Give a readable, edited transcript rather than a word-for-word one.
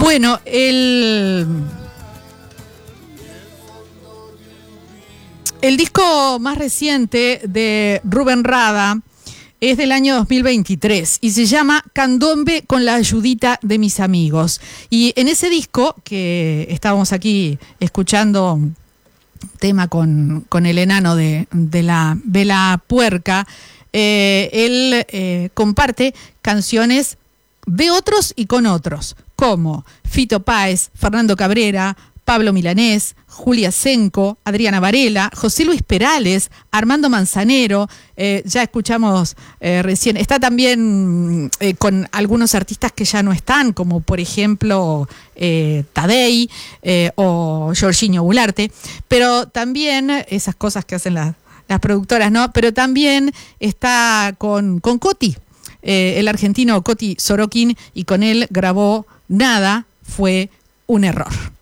Bueno, el disco más reciente de Rubén Rada es del año 2023 y se llama Candombe con la ayudita de mis amigos. Y en ese disco, que estábamos aquí escuchando tema con el enano de la Vela Puerca, él comparte canciones de otros y con otros, como Fito Páez, Fernando Cabrera, Pablo Milanés, Julia Senco, Adriana Varela, José Luis Perales, Armando Manzanero, ya escuchamos recién, está también con algunos artistas que ya no están, como por ejemplo Tadei o Jorginho Goularte, pero también esas cosas que hacen las productoras, ¿no? Pero también está con Coti, el argentino Coti Sorokin, y con él grabó Nada fue un error.